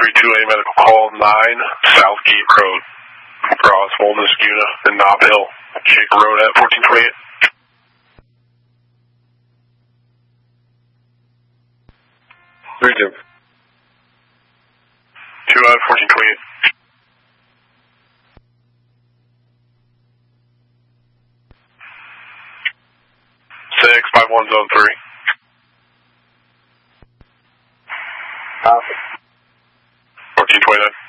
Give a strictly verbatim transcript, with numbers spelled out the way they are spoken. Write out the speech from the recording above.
three two A medical call nine Southgate Road, Roswell, Niskuna, and Nob Hill, Shaker Road at fourteen twenty-eight. three two. two out of fourteen twenty-eight. six five one zone three. Copy. fourteen twenty-nine.